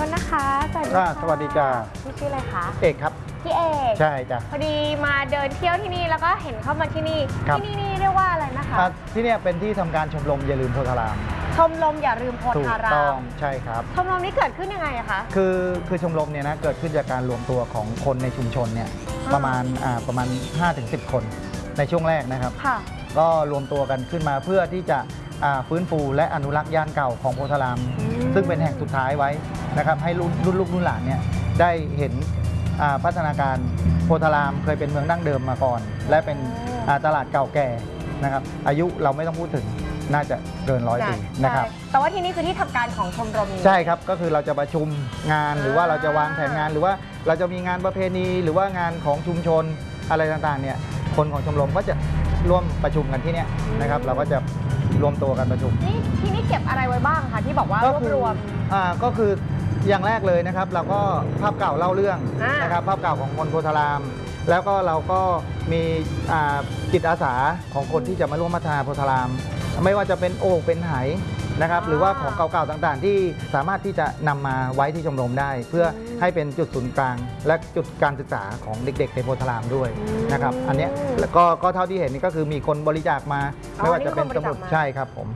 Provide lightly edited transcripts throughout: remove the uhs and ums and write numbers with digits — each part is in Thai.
ษนะคะสวัสดีค่ะสวัสดีจ้าพี่ชื่ออะไรคะเอกครับพี่เอกใช่จ้ะพอดีมาเดินเที่ยวที่นี่แล้วก็เห็นเข้ามาที่นี่นี่เรียกว่าอะไรนะคะที่นี่เป็นที่ทำการชมรมอย่าลืมโพธารามชมรมอย่าลืมโพธารามถูกต้องใช่ครับชมรมนี้เกิดขึ้นยังไงคะคือชมรมเนี่ยนะเกิดขึ้นจากการรวมตัวของคนในชุมชนเนี่ยประมาณ 5-10 คนในช่วงแรกนะครับก็รวมตัวกันขึ้นมาเพื่อที่จะฟื้นฟูและอนุรักษ์ย่านเก่าของโพธารามซึ่งเป็นแห่งสุดท้ายไว้นะครับให้รุ่นลูกรุ่นหลานเนี่ยได้เห็นพัฒนาการโพธารามเคยเป็นเมืองดั้งเดิมมาก่อน และเป็นตลาดเก่าแก่นะครับอายุเราไม่ต้องพูดถึงน่าจะเกิน100 ปีนะครับแต่ว่าที่นี่คือที่ทำการของชมรมใช่ครับก็คือเราจะประชุมงานหรือว่าเราจะวางแผนงานหรือว่าเราจะมีงานประเพณีหรือว่างานของชุมชนอะไรต่างๆเนี่ยคนของชมรมก็จะร่วมประชุมกันที่นี่นะครับเราก็จะรวมตัวกันประชุมที่นี่เก็บอะไรไว้บ้างคะที่บอกว่ารวบรวมก็คืออย่างแรกเลยนะครับเราก็ภาพเก่าเล่าเรื่องนะครับภาพเก่าของคนโพธารามแล้วก็เราก็มีจิตอาสาของคนที่จะมาร่วมพัฒนาโพธารามไม่ว่าจะเป็นโอ่งเป็นไหนะครับหรือว่าของเก่าๆต่างๆที่สามารถที่จะนำมาไว้ที่ชมรมได้ เพื่อให้เป็นจุดศูนย์กลางและจุดการศึกษาของเด็กๆในโพธารามด้วยนะครับอันนี้แล้วก็เท่าที่เห็นนี่ก็คือมีคนบริจาคมาไม่ว่าจะเป็นสมุดใช่ครับผม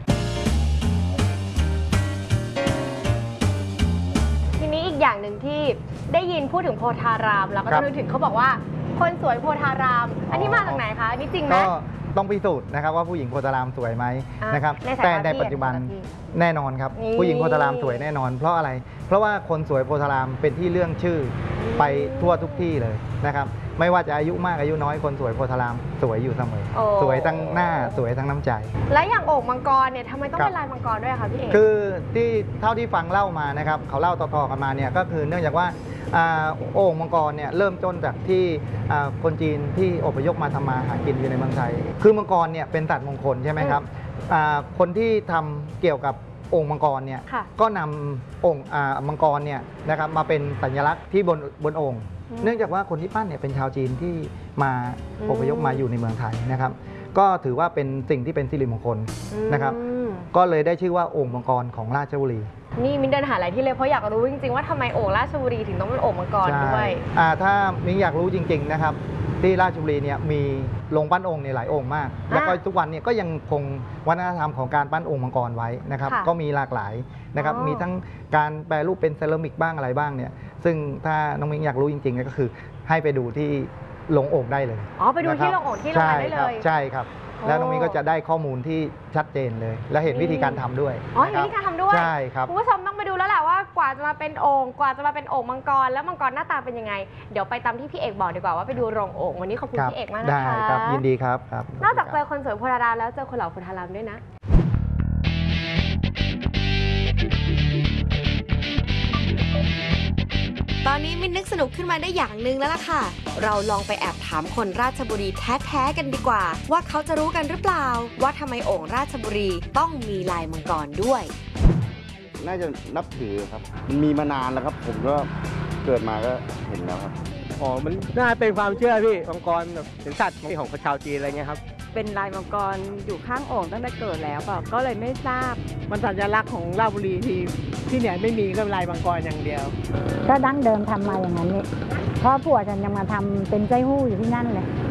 ทีนี้อีกอย่างหนึ่งที่ได้ยินพูดถึงโพธารามแล้วก็ต้องนึกถึงเขาบอกว่าคนสวยโพธารามอันนี้มาจากไหนคะนี่จริงไหมต้องพิสูจน์นะครับว่าผู้หญิงโพธารามสวยไหมนะครับแต่ในปัจจุบันแน่นอนครับผู้หญิงโพธารามสวยแน่นอนเพราะอะไรเพราะว่าคนสวยโพธารามเป็นที่เรื่องชื่อไปทั่วทุกที่เลยนะครับไม่ว่าจะอายุมากอายุน้อยคนสวยโพธารามสวยอยู่เสมอสวยทั้งหน้าสวยทั้งน้ำใจและอย่างโอ่งมังกรเนี่ยทำไมต้องเป็นลายมังกรด้วยคะพี่เอกคือที่เท่าที่ฟังเล่ามานะครับเขาเล่าต่อๆกันมาเนี่ยก็คือเนื่องจากว่าโอ่งมังกรเนี่ยเริ่มต้นจากที่คนจีนที่อพยพมาทำมาหากินอยู่ในเมืองไทยคือมังกรเนี่ยเป็นสัตว์มงคลใช่ไหมครับคนที่ทำเกี่ยวกับโอ่งมังกรเนี่ยก็นำโอ่งมังกรเนี่ยนะครับมาเป็นสัญลักษณ์ที่บนโอ่งเนื่องจากว่าคนที่ปั้นเนี่ยเป็นชาวจีนที่มาอพยพมาอยู่ในเมืองไทยนะครับก็ถือว่าเป็นสิ่งที่เป็นสิริมงคลนะครับก็เลยได้ชื่อว่าโอ่งมังกรของราชบุรีนี่มิ้นเดินหาหลายที่เลยเพราะอยากรู้จริงๆว่าทำไมโอ่งราชบุรีถึงต้องเป็นโอ่งมังกรด้วยถ้ามิ้นอยากรู้จริงๆนะครับที่ราชบุรีเนี่ยมีโรงปั้นโอ่งในหลายโอ่งมากแล้วก็ทุกวันเนี่ยก็ยังคงวัฒนธรรมของการปั้นโอ่งมังกรไว้นะครับก็มีหลากหลายนะครับมีทั้งการแปรรูปเป็นเซรามิกบ้างอะไรบ้างเนี่ยซึ่งถ้าน้องมิ้นอยากรู้จริงๆก็คือให้ไปดูที่โรงโอ่งได้เลยไปดูที่โรงโอ่งที่โรงงานได้เลยใช่ครับแล้วน้องมิ้นก็จะได้ข้อมูลที่ชัดเจนเลยและเห็นวิธีการทำด้วยเห็นวิธีการทำด้วยใช่ครับคุณผู้ชมต้องไปดูแล้วแหละว่ากว่าจะมาเป็นโอ่งกว่าจะมาเป็นโอ่งมังกรแล้วมังกรหน้าตาเป็นยังไงเดี๋ยวไปตามที่พี่เอกบอกดีกว่าว่าไปดูโรงโอ่งวันนี้ขอบคุณพี่เอกมากนะคะได้ครับยินดีครับนอกจากเจอคนสวยโพธารามแล้วเจอคนหล่อโพธารามด้วยนะตอนนี้มินนึกสนุกขึ้นมาได้อย่างหนึ่งแล้วล่ะค่ะเราลองไปแอบถามคนราชบุรีแท้ๆกันดีกว่าว่าเขาจะรู้กันหรือเปล่าว่าทำไมโอ่งราชบุรีต้องมีลายมังกรด้วยน่าจะนับถือครับมันมีมานานแล้วครับผมก็เกิดมาก็เห็นแล้วครับมันน่าเป็นความเชื่อพี่มังกรเป็นสัตว์ของชาวจีนอะไรเงี้ยครับเป็นลายมังกรอยู่ข้างโอ่งตั้งแต่เกิดแล้วเปล่าก็เลยไม่ทราบมันสัญลักษณ์ของราชบุรีที่เนี่ยไม่มีก็ลายมังกรอย่างเดียวก็ดั้งเดิมทำมาอย่างนั้นนี่เพราะผัวฉันยังมาทำเป็นไส้หู้อยู่ที่นั่นเลย